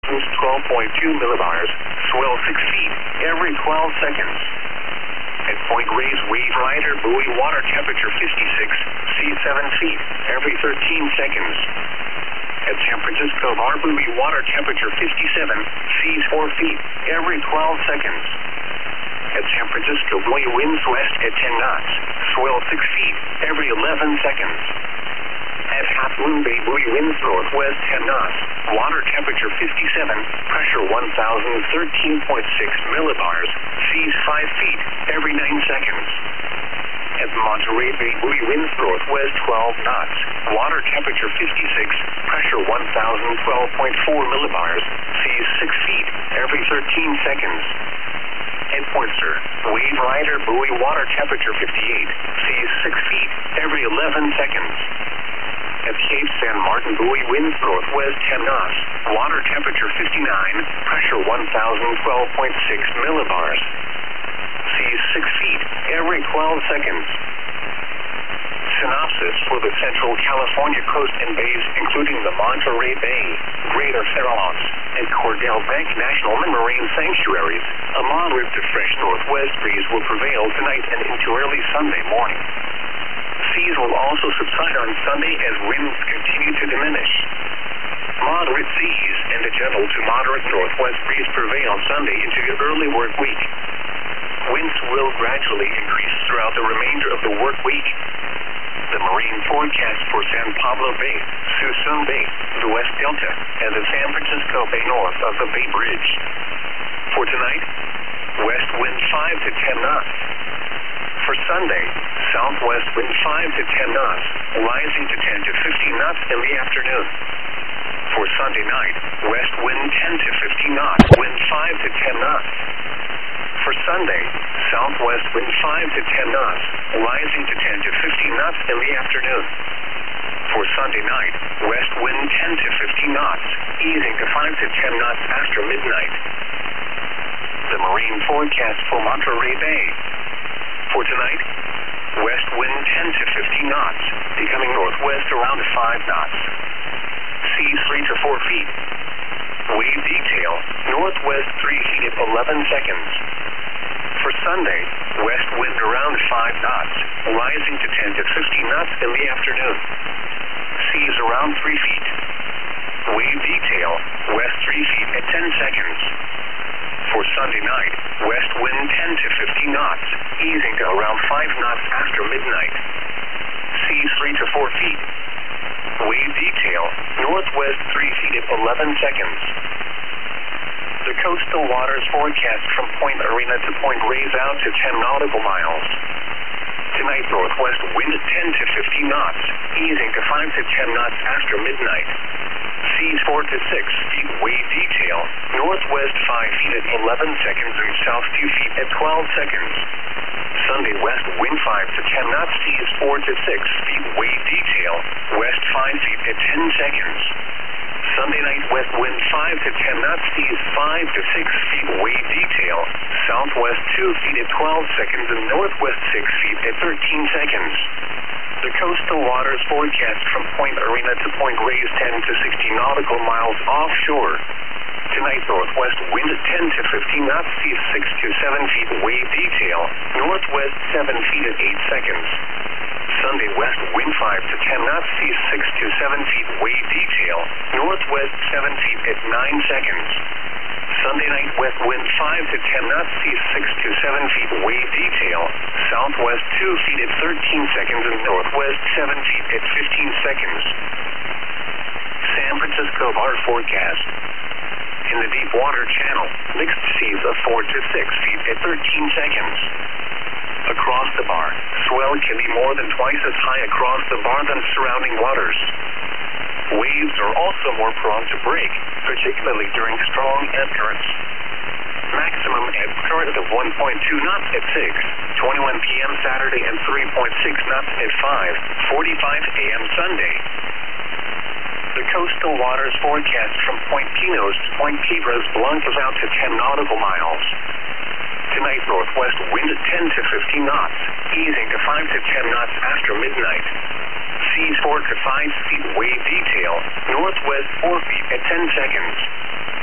winds 12.2 millibars, swell 6 feet every 12 seconds. At Point Reyes Wave Rider buoy, water temperature 56, sea 7 feet every 13 seconds. At San Francisco Bar buoy, water temperature 57, seas 4 feet every 12 seconds. At San Francisco buoy, winds west at 10 knots, swell 6 feet every 11 seconds. At Half Moon Bay buoy, winds northwest 10 knots, water temperature 57, pressure 1013.6 millibars, seas 5 feet every 9 seconds. At Monterey Bay buoy, winds northwest 12 knots, water temperature 56, pressure 1012.4 millibars, seas 6 feet every 13 seconds. At Pointer, Wave Rider buoy, water temperature 58, seas 6 feet every 11 seconds. At Cape San Martin buoy, winds northwest 10 knots, water temperature 59, pressure 1012.6 millibars, seas 6 feet every 12 seconds. Synopsis for the Central California coast and bays, including the Monterey Bay, Greater Farallones, and Cordell Bank National Marine Sanctuaries, a moderate to fresh northwest breeze will prevail tonight and into early Sunday morning. Seas will also subside on Sunday as winds continue to diminish. Moderate seas and a gentle to moderate northwest breeze prevail Sunday into the early work week. Winds will gradually increase throughout the remainder of the work week. The marine forecast for San Pablo Bay, Suisun Bay, the West Delta, and the San Francisco Bay north of the Bay Bridge. For tonight, west wind 5 to 10 knots. For Sunday, southwest wind 5 to 10 knots, rising to 10 to 15 knots in the afternoon. For Sunday night, west wind 10 to 15 knots, wind 5 to 10 knots. For Sunday, southwest wind 5 to 10 knots, rising to 10 to 15 knots in the afternoon. For Sunday night, west wind 10 to 15 knots, easing to 5 to 10 knots after midnight. The marine forecast for Monterey Bay. For tonight, west wind 10 to 15 knots, becoming northwest around 5 knots. Seas 3 to 4 feet. Wave detail, northwest 3 feet at 11 seconds. For Sunday, west wind around 5 knots, rising to 10 to 15 knots in the afternoon. Seas around 3 feet. Wave detail, west 3 feet at 10 seconds. For Sunday night, west wind 10 to 15 knots, easing to around 5 knots after midnight. Seas 3 to 4 feet. Wave detail, northwest 3 feet at 11 seconds. The coastal waters forecast from Point Arena to Point Reyes out to 10 nautical miles. Tonight, northwest wind 10 to 15 knots, easing to 5 to 10 knots after midnight. Seas 4 to 6 feet. Wave detail, northwest 5 feet at 11 seconds and south 2 feet at 12 seconds. Sunday, west wind 5 to 10 knots, seas 4 to 6 feet. Wave detail, west 5 feet at 10 seconds. Sunday night, west wind 5 to 10 knots, seas 5 to 6 feet. Wave detail, southwest 2 feet at 12 seconds and northwest 6 feet at 13 seconds. The coastal waters forecast from Point Arena to Point Reyes 10 to 60 nautical miles offshore. Tonight, northwest wind 10 to 15 knots, seas 6 to 7 feet. Wave detail, northwest 7 feet at 8 seconds. Sunday, west wind 5 to 10 knots, seas 6 to 7 feet. Wave detail, northwest 7 feet at 9 seconds. Sunday night, west wind 5 to 10 knots, seas 6 to 7 feet. Wave detail, southwest 2 feet at 13 seconds and northwest 7 feet at 15 seconds. San Francisco Bar forecast. In the deep water channel, mixed seas of 4 to 6 feet at 13 seconds. Across the bar, swell can be more than twice as high across the bar than surrounding waters. Waves are also more prone to break, particularly during strong ebb currents. Maximum ebb current of 1.2 knots at 6:21 p.m. Saturday and 3.6 knots at 5:45 a.m. Sunday. The coastal waters forecast from Point Pinos to Point Piedras Blancas out to 10 nautical miles. Tonight, northwest wind 10 to 15 knots, easing to 5 to 10 knots after midnight. Seas 4 to 5 feet. Wave detail, northwest 4 feet at 10 seconds.